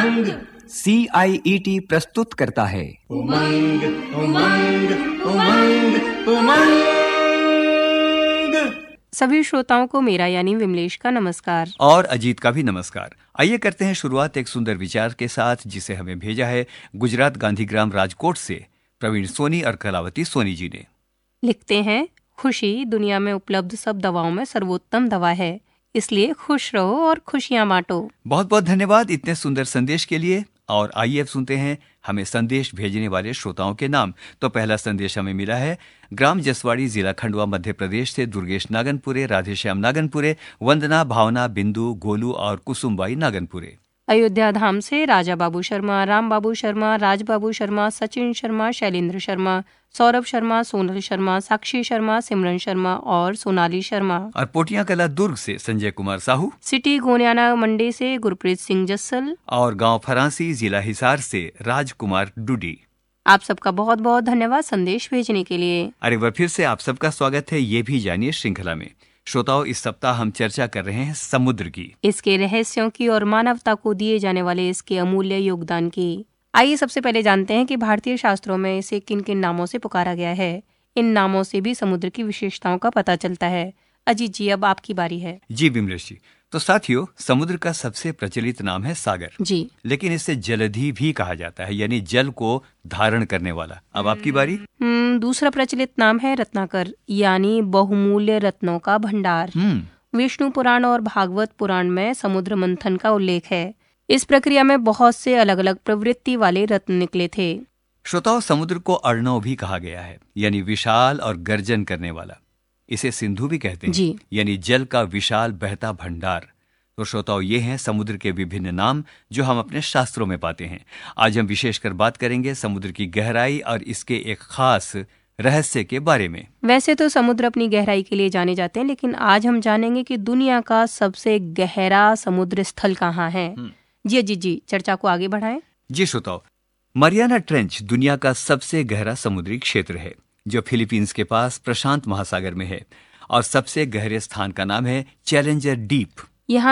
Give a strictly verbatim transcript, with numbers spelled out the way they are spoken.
उमंग। सी आई E T प्रस्तुत करता है उमंग उमंग उमंग उमंग। सभी श्रोताओं को मेरा यानी विमलेश का नमस्कार और अजीत का भी नमस्कार। आइए करते हैं शुरुआत एक सुंदर विचार के साथ, जिसे हमें भेजा है गुजरात गांधीग्राम राजकोट से प्रवीण सोनी और कलावती सोनी जी ने। लिखते हैं, खुशी दुनिया में उपलब्ध सब दवाओं में सर्वोत्तम दवा है, इसलिए खुश रहो और खुशियां बांटो। बहुत बहुत धन्यवाद इतने सुंदर संदेश के लिए। और आइए अब सुनते हैं हमें संदेश भेजने वाले श्रोताओं के नाम। तो पहला संदेश हमें मिला है ग्राम जसवाड़ी, जिला खंडवा, मध्य प्रदेश से दुर्गेश नागनपुरे, राधेश्याम नागनपुरे, वंदना, भावना, बिंदु, गोलू और कुसुमबाई नागनपुरे। अयोध्या धाम से राजा बाबू शर्मा, राम बाबू शर्मा, राज बाबू शर्मा, सचिन शर्मा, शैलेंद्र शर्मा, सौरभ शर्मा, सोनल शर्मा, साक्षी शर्मा, सिमरन शर्मा और सोनाली शर्मा। और पोटिया कला दुर्ग से संजय कुमार साहू, सिटी गोनियाना मंडी से गुरप्रीत सिंह जस्सल और गांव फरांसी, जिला हिसार से राजकुमार डुडी। आप सबका बहुत बहुत धन्यवाद संदेश भेजने के लिए। अरे वह फिर से आप सबका स्वागत है, ये भी जानिए श्रृंखला में। श्रोताओं, इस सप्ताह हम चर्चा कर रहे हैं समुद्र की, इसके रहस्यों की और मानवता को दिए जाने वाले इसके अमूल्य योगदान की। आइए सबसे पहले जानते हैं कि भारतीय शास्त्रों में इसे किन किन नामों से पुकारा गया है। इन नामों से भी समुद्र की विशेषताओं का पता चलता है। अजीत जी, अब आपकी बारी है। जी विमलेश जी। तो साथियों, समुद्र का सबसे प्रचलित नाम है सागर जी, लेकिन इसे जलधि भी कहा जाता है, यानी जल को धारण करने वाला। अब आपकी बारी। हम्म दूसरा प्रचलित नाम है रत्नाकर, यानी बहुमूल्य रत्नों का भंडार। हम्म विष्णु पुराण और भागवत पुराण में समुद्र मंथन का उल्लेख है। इस प्रक्रिया में बहुत से अलग अलग प्रवृत्ति वाले रत्न निकले थे। श्रोताओं, समुद्र को अर्णव भी कहा गया है, यानी विशाल और गर्जन करने वाला। इसे सिंधु भी कहते हैं जी। यानी जल का विशाल बहता भंडार। तो श्रोताओं, ये हैं समुद्र के विभिन्न नाम जो हम अपने शास्त्रों में पाते हैं। आज हम विशेषकर बात करेंगे समुद्र की गहराई और इसके एक खास रहस्य के बारे में। वैसे तो समुद्र अपनी गहराई के लिए जाने जाते हैं, लेकिन आज हम जानेंगे कि दुनिया का सबसे गहरा समुद्र स्थल कहाँ है। जी जी जी चर्चा को आगे बढ़ाएं। जी श्रोताओ, मरियाना ट्रेंच दुनिया का सबसे गहरा समुद्री क्षेत्र है, जो फिलीपींस के पास प्रशांत महासागर में है। और सबसे गहरे स्थान का नाम है चैलेंजर डीप। यहाँ